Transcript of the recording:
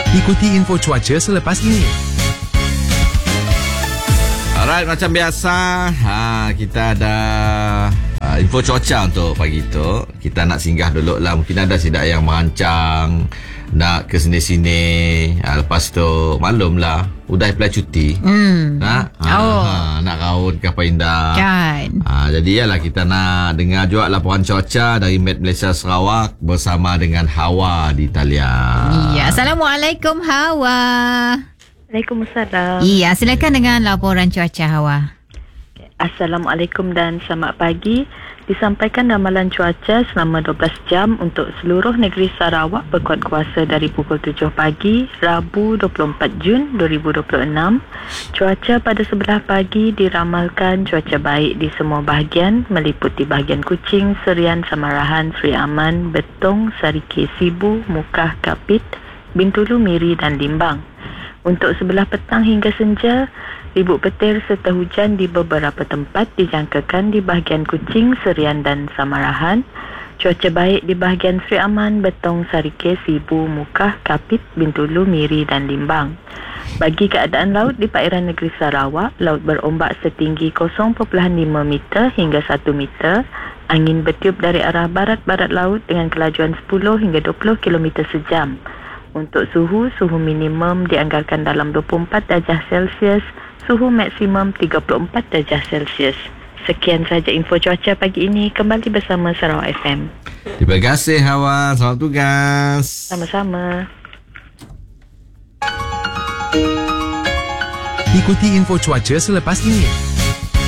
Ikuti info cuaca selepas ini. Alright, macam biasa, kita ada info cuaca untuk pagi tu. Kita nak singgah dulu lah. Mungkin ada sidak yang merancang nak ke sini-sini. Lepas tu maklum lah, udah apply cuti. Nak raut ke apa indah kan. Jadi ialah kita nak dengar juga laporan cuaca dari Met Malaysia Sarawak bersama dengan Hawa di talian. Ya, Assalamualaikum Hawa. Waalaikumsalam. Iya, silakan dengan laporan cuaca Hawa. Assalamualaikum dan selamat pagi. Disampaikan ramalan cuaca selama 12 jam untuk seluruh negeri Sarawak berkuat kuasa dari pukul 7 pagi, Rabu 24 Jun 2026. Cuaca pada sebelah pagi diramalkan cuaca baik di semua bahagian meliputi bahagian Kuching, Serian, Samarahan, Sri Aman, Betong, Sarike, Sibu, Mukah, Kapit, Bintulu, Miri dan Limbang. Untuk sebelah petang hingga senja, ribut petir serta hujan di beberapa tempat dijangkakan di bahagian Kuching, Serian dan Samarahan. Cuaca baik di bahagian Sri Aman, Betong, Sarike, Sibu, Mukah, Kapit, Bintulu, Miri dan Limbang. Bagi keadaan laut di perairan negeri Sarawak, laut berombak setinggi 0.5 meter hingga 1 meter. Angin bertiup dari arah barat-barat laut dengan kelajuan 10 hingga 20 km sejam. Untuk suhu minimum dianggarkan dalam 24 darjah Celsius, suhu maksimum 34 darjah Celsius. Sekian saja info cuaca pagi ini. Kembali bersama Sarawak FM. Terima kasih Hawa, selamat tugas. Sama-sama. Ikuti info cuaca selepas ini.